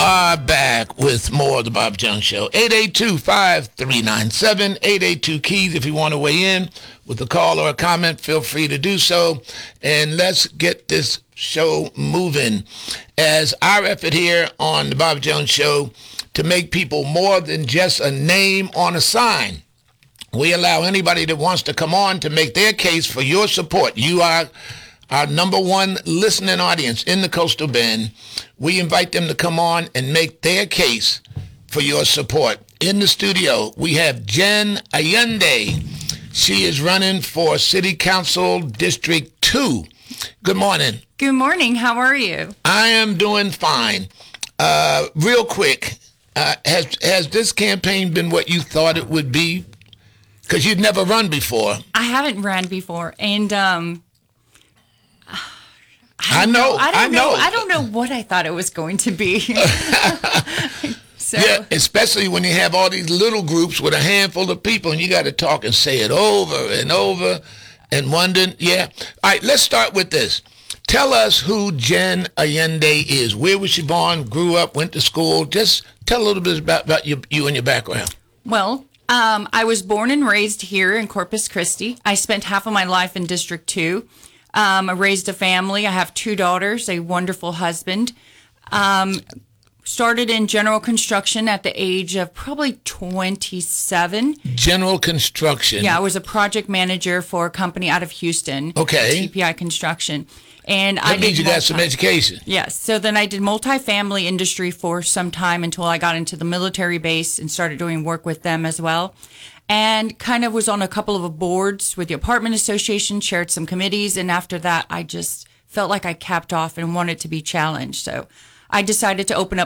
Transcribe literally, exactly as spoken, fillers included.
are back with more of the Bob Jones Show. eight eight two, five three nine seven, eight eight two keys. If you want to weigh in with a call or a comment, feel free to do so. And let's get this show moving as our effort here on the Bob Jones Show to make people more than just a name on a sign. We allow anybody that wants to come on to make their case for your support. You are our number one listening audience in the Coastal Bend. We invite them to come on and make their case for your support. In the studio, we have Jen Allende. She is running for City Council District two. Good morning. Good morning. How are you? I am doing fine. Uh, real quick, uh, has has this campaign been what you thought it would be? Because you'd never run before. I haven't ran before, and um, I know. I, don't I know. know. I don't know what I thought it was going to be. so. Yeah, especially when you have all these little groups with a handful of people, and you got to talk and say it over and over, and wondering. Yeah. All right. Let's start with this. Tell us who Jen Allende is. Where was she born? Grew up? Went to school? Just tell a little bit about, about you, you and your background. Well. Um, I was born and raised here in Corpus Christi. I spent half of my life in District two. Um, I raised a family. I have two daughters, a wonderful husband. Um, started in general construction at the age of probably twenty-seven. General construction. Yeah, I was a project manager for a company out of Houston. Okay. T P I Construction. And that I means did you multi- got some education. Yes. So then I did multifamily industry for some time until I got into the military base and started doing work with them as well. And kind of was on a couple of boards with the apartment association, chaired some committees. And after that, I just felt like I capped off and wanted to be challenged. So I decided to open up